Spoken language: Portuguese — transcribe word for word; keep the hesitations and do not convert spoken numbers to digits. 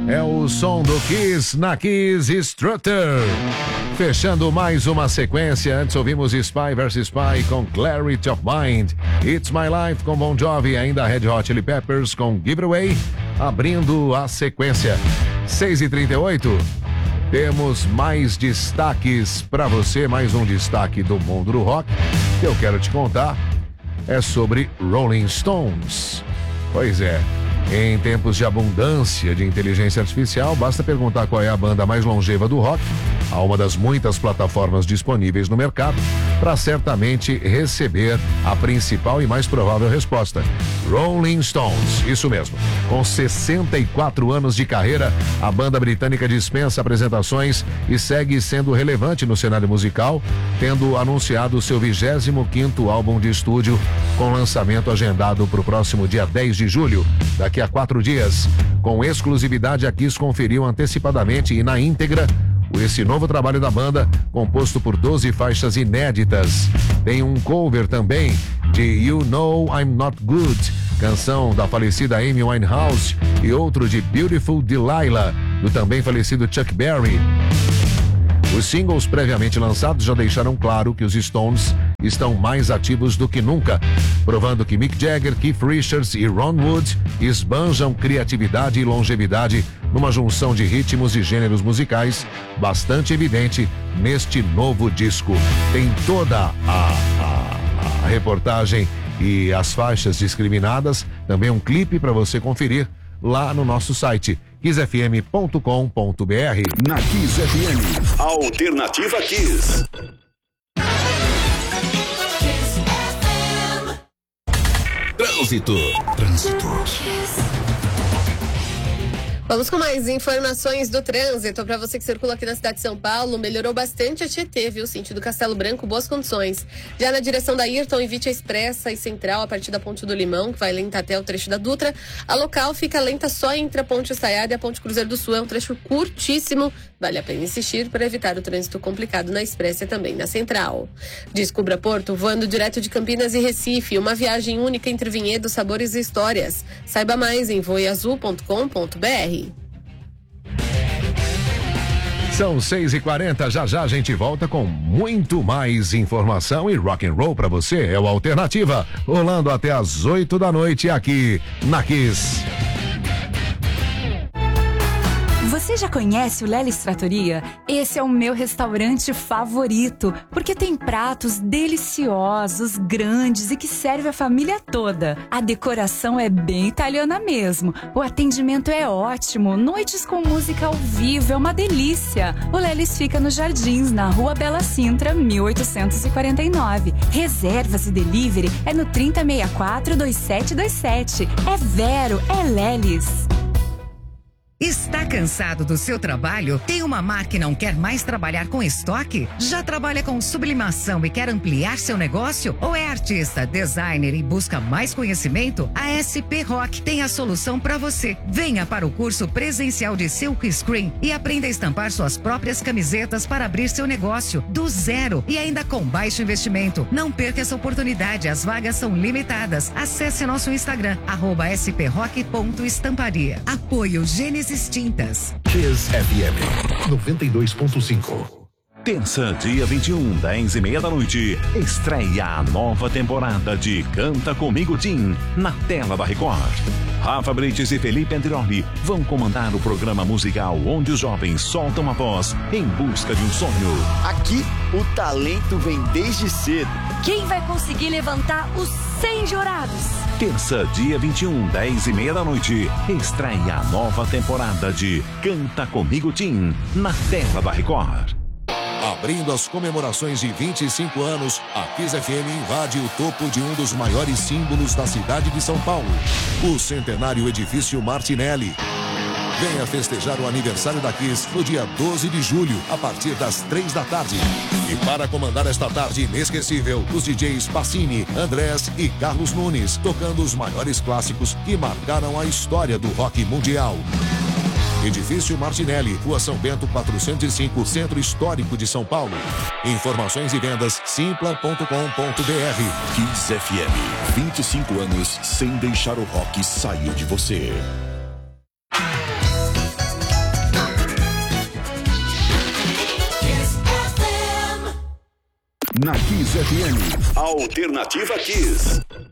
É o som do Kiss na Kiss Strutter. Fechando mais uma sequência, antes ouvimos Spy versus. Spy com Clarity of Mind, It's My Life com Bon Jovi, ainda Red Hot Chili Peppers com Give It Away, abrindo a sequência. seis e trinta e oito, temos mais destaques para você, mais um destaque do mundo do rock que eu quero te contar, é sobre Rolling Stones. Pois é, em tempos de abundância de inteligência artificial, basta perguntar qual é a banda mais longeva do rock a uma das muitas plataformas disponíveis no mercado para certamente receber a principal e mais provável resposta. Rolling Stones, isso mesmo. Com sessenta e quatro anos de carreira, a banda britânica dispensa apresentações e segue sendo relevante no cenário musical, tendo anunciado seu vigésimo quinto álbum de estúdio, com lançamento agendado para o próximo dia dez de julho, daqui a quatro dias. Com exclusividade, a Kiss conferiu antecipadamente e na íntegra esse novo trabalho da banda, composto por doze faixas inéditas. Tem um cover também de You Know I'm Not Good, canção da falecida Amy Winehouse, e outro de Beautiful Delilah, do também falecido Chuck Berry. Os singles previamente lançados já deixaram claro que os Stones estão mais ativos do que nunca, provando que Mick Jagger, Keith Richards e Ron Wood esbanjam criatividade e longevidade numa junção de ritmos e gêneros musicais bastante evidente neste novo disco. Tem toda a, a, a reportagem e as faixas discriminadas, também um clipe para você conferir lá no nosso site kiss f m ponto com ponto b r. Na Kiss F M, Alternativa Kiss. Trânsito. Trânsito. Vamos com mais informações do trânsito. Para você que circula aqui na cidade de São Paulo, melhorou bastante a Tietê, viu? Sentido Castelo Branco, boas condições. Já na direção da Ayrton, evite a Expressa e Central, a partir da Ponte do Limão, que vai lenta até o trecho da Dutra. A local fica lenta só entre a Ponte Estaiada e a Ponte Cruzeiro do Sul. É um trecho curtíssimo. Vale a pena insistir para evitar o trânsito complicado na Expressa e também na Central. Descubra Porto, voando direto de Campinas e Recife. Uma viagem única entre vinhedos, sabores e histórias. Saiba mais em voe azul ponto com ponto b r. São seis e quarenta, já já a gente volta com muito mais informação e rock and roll para você. É o Alternativa, rolando até às oito da noite aqui na Kiss. Você já conhece o Lelis Trattoria? Esse é o meu restaurante favorito, porque tem pratos deliciosos, grandes e que serve a família toda. A decoração é bem italiana mesmo. O atendimento é ótimo, noites com música ao vivo, é uma delícia. O Lelis fica nos Jardins, na Rua Bela Sintra, mil oitocentos e quarenta e nove. Reservas e delivery é no trinta sessenta e quatro, vinte e sete vinte e sete. É Vero, é Lelis. Está cansado do seu trabalho? Tem uma marca e não quer mais trabalhar com estoque? Já trabalha com sublimação e quer ampliar seu negócio? Ou é artista, designer e busca mais conhecimento? A S P Rock tem a solução para você. Venha para o curso presencial de Silk Screen e aprenda a estampar suas próprias camisetas para abrir seu negócio do zero e ainda com baixo investimento. Não perca essa oportunidade, as vagas são limitadas. Acesse nosso Instagram, arroba sprock ponto estamparia. Apoio Gênesis Tintas. Kiss F M noventa e dois ponto cinco. Terça, dia vinte e um, dez e meia da noite, estreia a nova temporada de Canta Comigo Tim, na tela da Record. Rafa Brites e Felipe Andrioli vão comandar o programa musical onde os jovens soltam a voz em busca de um sonho. Aqui, o talento vem desde cedo. Quem vai conseguir levantar os cem jurados? Terça, dia vinte e um, dez e meia da noite, estreia a nova temporada de Canta Comigo Tim, na tela da Record. Abrindo as comemorações de vinte e cinco anos, a Kiss F M invade o topo de um dos maiores símbolos da cidade de São Paulo, o centenário edifício Martinelli. Venha festejar o aniversário da Kiss no dia doze de julho, a partir das três da tarde. E para comandar esta tarde inesquecível, os D Js Pacini, Andrés e Carlos Nunes, tocando os maiores clássicos que marcaram a história do rock mundial. Edifício Martinelli, Rua São Bento quatrocentos e cinco, Centro Histórico de São Paulo. Informações e vendas simpla ponto com ponto b r. Kiss F M, vinte e cinco anos sem deixar o rock sair de você. Na Kiss F M. Alternativa Kiss.